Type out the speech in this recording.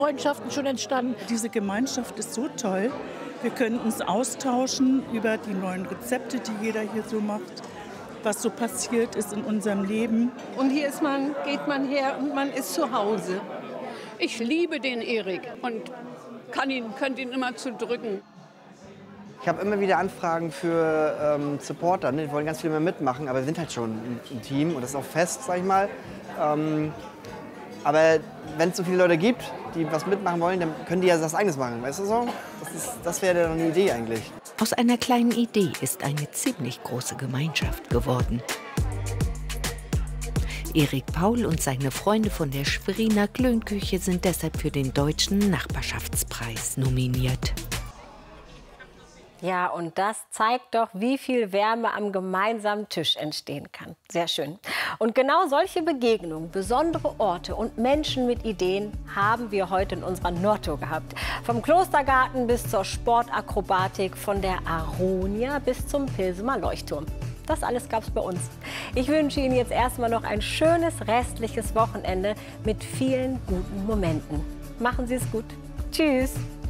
Freundschaften schon entstanden. Diese Gemeinschaft ist so toll. Wir können uns austauschen über die neuen Rezepte, die jeder hier so macht, was so passiert ist in unserem Leben. Und hier geht man her und man ist zu Hause. Ich liebe den Erik und könnte ihn immer zudrücken. Ich habe immer wieder Anfragen für Supporter, ne? Die wollen ganz viele mehr mitmachen, aber wir sind halt schon ein Team und das ist auch fest, sag ich mal. Aber wenn es so viele Leute gibt, die was mitmachen wollen, dann können die ja was Eigenes machen, weißt du so? Das wäre doch eine Idee eigentlich. Aus einer kleinen Idee ist eine ziemlich große Gemeinschaft geworden. Erik Paul und seine Freunde von der Schweriner Klönküche sind deshalb für den Deutschen Nachbarschaftspreis nominiert. Ja, und das zeigt doch, wie viel Wärme am gemeinsamen Tisch entstehen kann. Sehr schön. Und genau solche Begegnungen, besondere Orte und Menschen mit Ideen haben wir heute in unserer Nordtour gehabt. Vom Klostergarten bis zur Sportakrobatik, von der Aronia bis zum Pilsener Leuchtturm. Das alles gab es bei uns. Ich wünsche Ihnen jetzt erstmal noch ein schönes restliches Wochenende mit vielen guten Momenten. Machen Sie es gut. Tschüss.